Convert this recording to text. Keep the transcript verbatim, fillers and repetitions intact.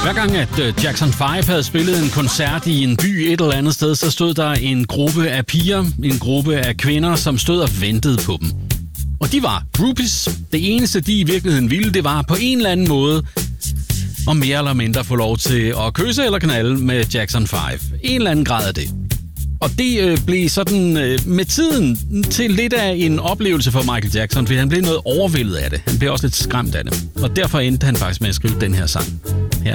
Hver gang, at Jackson fem havde spillet en koncert i en by et eller andet sted, så stod der en gruppe af piger, en gruppe af kvinder, som stod og ventede på dem. Og de var groupies. Det eneste, de i virkeligheden ville, det var på en eller anden måde og mere eller mindre få lov til at kysse eller knalde med Jackson fem. En eller anden grad af det. Og det øh, blev sådan øh, med tiden til lidt af en oplevelse for Michael Jackson, fordi han blev noget overvældet af det. Han blev også lidt skræmt af det. Og derfor endte han faktisk med at skrive den her sang.